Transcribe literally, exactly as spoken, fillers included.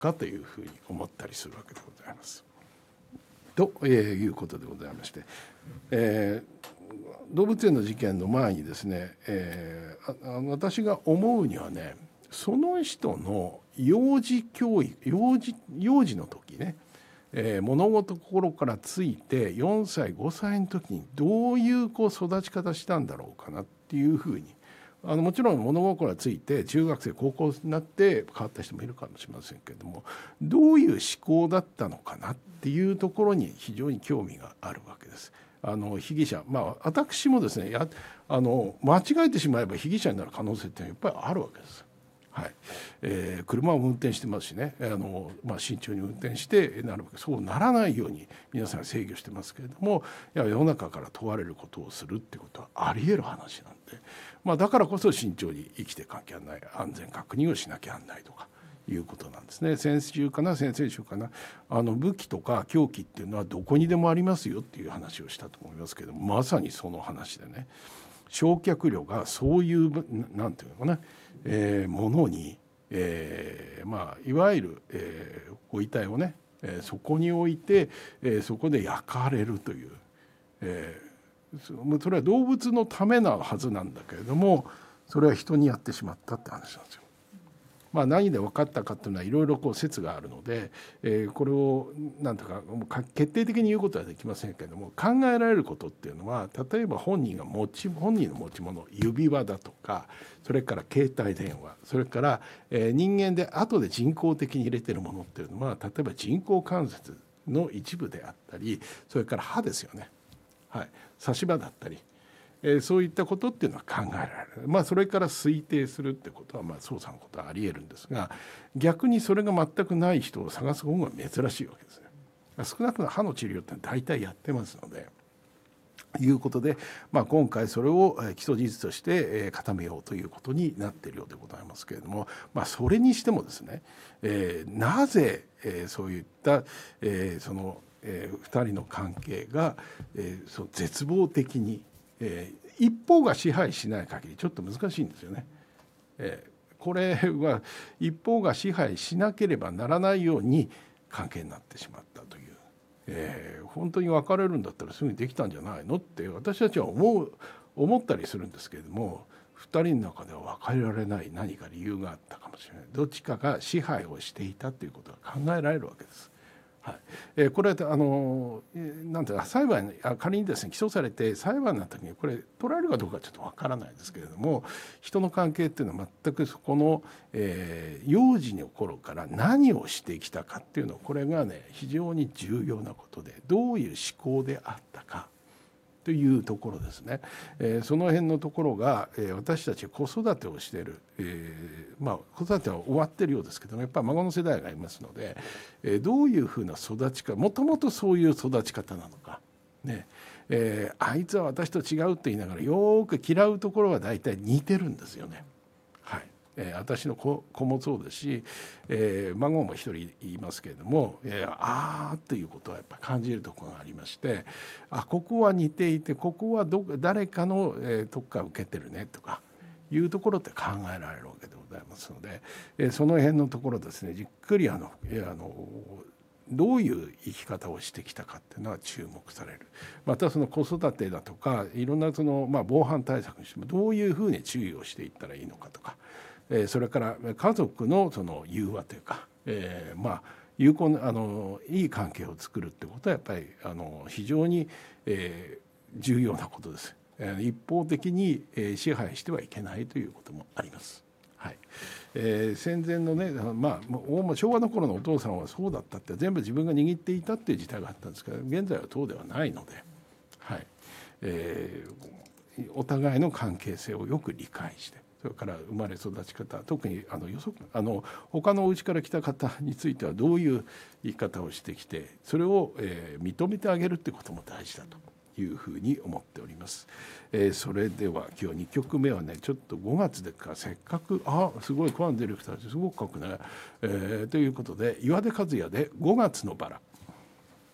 かというふうに思ったりするわけでございます。ということでございまして、えー、動物園の事件の前にですね、えー、私が思うにはね、その人の幼児教育幼児幼児の時ね、えー、物事心からついてよんさいごさいの時にどういうこう育ち方したんだろうかなっていうふうに、あのもちろん物心がついて中学生高校になって変わった人もいるかもしれませんけれども、どういう思考だったのかなっていうところに非常に興味があるわけです。あの被疑者、まあ私もですね、やあの間違えてしまえば被疑者になる可能性ってやっぱりあるわけです。はいえー、車を運転してますしね、あの、まあ、慎重に運転してなるべくそうならないように皆さん制御してますけれども、いや世の中から問われることをするってことはありえる話なんで、まあ、だからこそ慎重に生きていかなきゃならない、安全確認をしなきゃならないとかいうことなんですね。先週かな先々週かな、あの武器とか凶器っていうのはどこにでもありますよっていう話をしたと思いますけども、まさにその話でね、焼却炉がそういうなんていうのかな、えー、ものに、えーまあ、いわゆる、えー、ご遺体をね、えー、そこに置いて、えー、そこで焼かれるという、えー、それは動物のためなはずなんだけれども、それは人にやってしまったって話なんですよ。まあ、何で分かったかというのはいろいろこう説があるので、えー、これを何とか決定的に言うことはできませんけれども、考えられることっていうのは、例えば本人が持ち本人の持ち物、指輪だとか、それから携帯電話、それから、えー、人間で後で人工的に入れてるものっていうのは、例えば人工関節の一部であったり、それから歯ですよね、はい、差し歯だったり、えー、そういったことっていうのは考えられる。まあそれから推定するってことは、まあ捜査のことはありえるんですが、逆にそれが全くない人を探す方が珍しいわけですね。少なくとも歯の治療って大体やってますので、いうことで、まあ、今回それを基礎事実として固めようということになっているようでございますけれども、まあ、それにしてもですね、えー、なぜ、えー、そういった、えー、その、えー、ふたりの関係が、えー、その絶望的に、えー、一方が支配しない限りちょっと難しいんですよね。えー、これは一方が支配しなければならないように関係になってしまったという、えー、本当に別れるんだったらすぐにできたんじゃないのって私たちは思う思ったりするんですけれども、ふたりの中では別れられない何か理由があったかもしれない。どっちかが支配をしていたということが考えられるわけです。はいえー、これはあのなんていうか裁判仮にですね起訴されて裁判になった時にこれ取られるかどうかちょっとわからないですけれども、人の関係っていうのは全くそこの、えー、幼児の頃から何をしてきたかっていうのこれがね非常に重要なことで、どういう思考であったかというところですね。えー、その辺のところが、えー、私たち子育てをしている、えーまあ、子育ては終わってるようですけども、やっぱり孫の世代がいますので、えー、どういうふうな育ち方、もともとそういう育ち方なのか、ねえー、あいつは私と違うと言いながらよく嫌うところは大体似てるんですよね。はいえー、私の 子, 子もそうですし、えー、孫も一人いますけれども、えー、ああということはやっぱ感じるところがありまして、あここは似ていてここはど誰かの、えー、とこから受けてるねとかいうところって考えられるわけでございますので、えー、その辺のところですねじっくりあの、えー、あのどういう生き方をしてきたかっていうのは注目される。またその子育てだとかいろんなその、まあ、防犯対策にしてもどういうふうに注意をしていったらいいのかとか、それから家族のその融和というか、えー、まあ有効なあのいい関係を作るってことはやっぱりあの非常に、えー、重要なことです。一方的に支配してはいけないということもあります。はいえー、戦前のね、まあ、昭和の頃のお父さんはそうだったって全部自分が握っていたっていう時代があったんですけど、現在はそうではないので、はいえー、お互いの関係性をよく理解して、それから生まれ育ち方、特にあの予測あの他のお家から来た方についてはどういう生き方をしてきて、それを、えー、認めてあげるってことも大事だというふうに思っております。えー、それでは今日にきょくめはね、ちょっとごがつでかせっかくあすごいコアンディレクターですごく書くね、えー、ということで岩出和也でごがつのバラ。